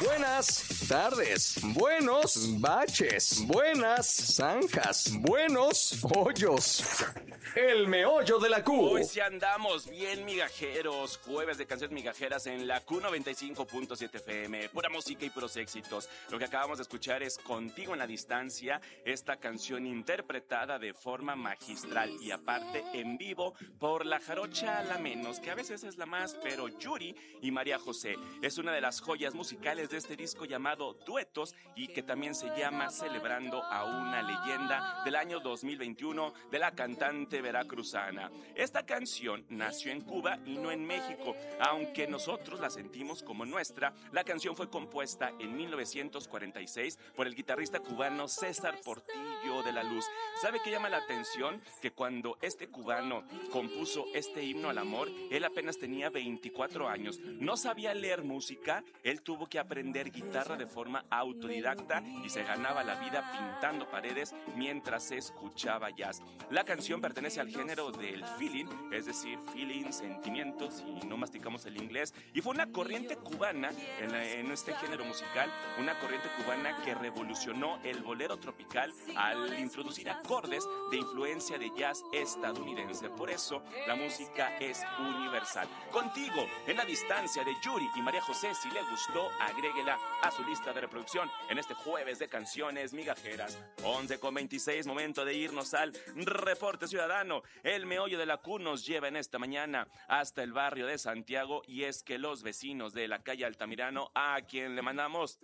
Buenas tardes, buenos baches, buenas zanjas, buenos hoyos. El meollo de la Q. Hoy sí andamos bien migajeros. Jueves de canciones migajeras en la Q95.7 FM. Pura música y puros éxitos. Lo que acabamos de escuchar es Contigo en la Distancia. Esta canción interpretada de forma magistral y aparte en vivo por la Jarocha La Menos, que a veces es la más, pero Yuri y María José. Es una de las joyas musicales de este disco llamado Duetos y que también se llama Celebrando a una leyenda del año 2021 de la cantante veracruzana. Esta canción nació en Cuba y no en México, aunque nosotros la sentimos como nuestra. La canción fue compuesta en 1946 por el guitarrista cubano César Portillo de la Luz. ¿Sabe qué llama la atención? Que cuando este cubano compuso este himno al amor, él apenas tenía 24 años. No sabía leer música, él tuvo que aprender guitarra de forma autodidacta y se ganaba la vida pintando paredes mientras se escuchaba jazz. La canción pertenece al género del feeling, es decir, feeling, sentimientos, y no masticamos el inglés, y fue una corriente cubana en este género musical, una corriente cubana que revolucionó el bolero tropical al introducir acordes de influencia de jazz estadounidense. Por eso la música es universal. Contigo en la Distancia de Yuri y María José. Si le gustó, agréguela a su lista de reproducción en este jueves de canciones migajeras. 11:26, momento de irnos al reporte ciudadano. El meollo de la Q nos lleva en esta mañana hasta el barrio de Santiago, y es que los vecinos de la calle Altamirano, a quien le mandamos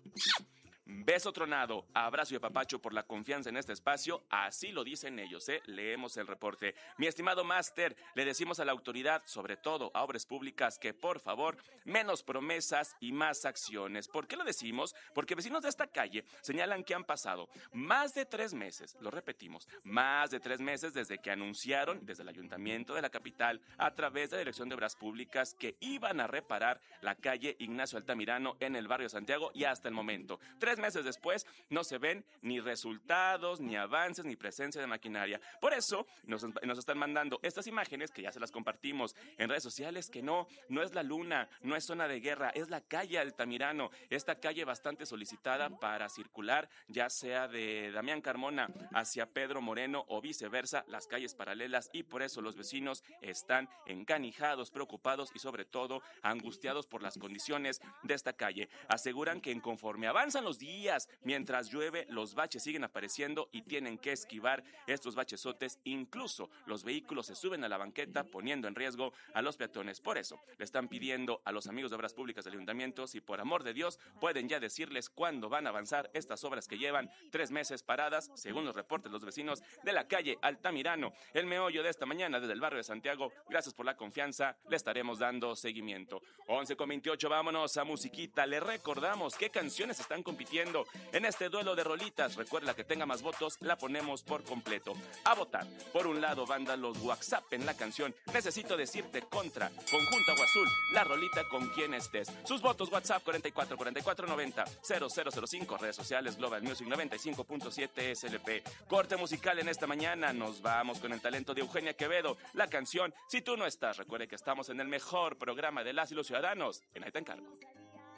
beso tronado, abrazo y apapacho por la confianza en este espacio, así lo dicen ellos, leemos el reporte. Mi estimado máster, le decimos a la autoridad, sobre todo a Obras Públicas, que por favor, menos promesas y más acciones. ¿Por qué lo decimos? Porque vecinos de esta calle señalan que han pasado más de 3 meses, lo repetimos, más de 3 meses desde que anunciaron desde el Ayuntamiento de la capital, a través de la Dirección de Obras Públicas, que iban a reparar la calle Ignacio Altamirano en el barrio Santiago, y hasta el momento, 3 meses después, no se ven ni resultados, ni avances, ni presencia de maquinaria. Por eso nos están mandando estas imágenes, que ya se las compartimos en redes sociales, que no es la luna, no es zona de guerra, es la calle Altamirano, esta calle bastante solicitada para circular, ya sea de Damián Carmona hacia Pedro Moreno o viceversa, las calles paralelas, y por eso los vecinos están encanijados, preocupados y sobre todo angustiados por las condiciones de esta calle. Aseguran que conforme avanzan los días, mientras llueve, los baches siguen apareciendo y tienen que esquivar estos bachesotes. Incluso los vehículos se suben a la banqueta, poniendo en riesgo a los peatones. Por eso le están pidiendo a los amigos de Obras Públicas del Ayuntamiento si por amor de Dios pueden ya decirles cuándo van a avanzar estas obras que llevan 3 meses paradas, según los reportes de los vecinos de la calle Altamirano. El meollo de esta mañana desde el barrio de Santiago. Gracias por la confianza, le estaremos dando seguimiento. 11:28, vámonos a musiquita. Le recordamos qué canciones están compitiendo en este duelo de rolitas. Recuerda, la que tenga más votos la ponemos por completo. A votar. Por un lado, banda Los WhatsApp en la canción Necesito Decirte, contra Conjunto Agua Azul, la rolita Con Quien Estés. Sus votos: WhatsApp 44 44 90 0005, redes sociales Global Music 95.7 SLP. Corte musical en esta mañana. Nos vamos con el talento de Eugenia Quevedo, la canción Si Tú No Estás. Recuerde que estamos en el mejor programa de las y los ciudadanos. En Ahí Te Encargo.